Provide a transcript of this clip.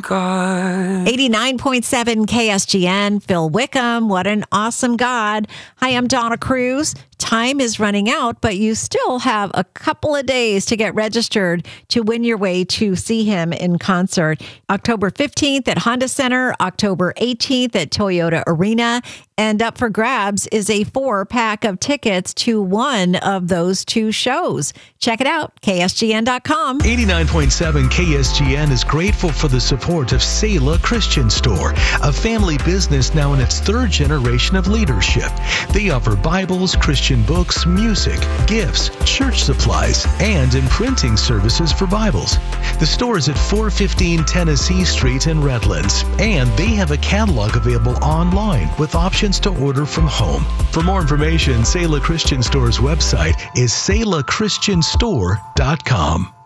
God. 89.7 KSGN, Phil Wickham, what an awesome God. Hi, I'm Donna Cruz. Time is running out, but you still have a couple of days to get registered to win your way to see him in concert. October 15th at Honda Center, October 18th at Toyota Arena, and up for grabs is a 4-pack of tickets to one of those two shows. Check it out, ksgn.com. 89.7 KSGN is grateful for the support of Selah Christian Store, a family business now in its third generation of leadership. They offer Bibles, Christian books, music, gifts, church supplies, and imprinting services for Bibles. The store is at 415 Tennessee Street in Redlands, and they have a catalog available online with options to order from home. For more information, Selah Christian Store's website is selahchristianstore.com.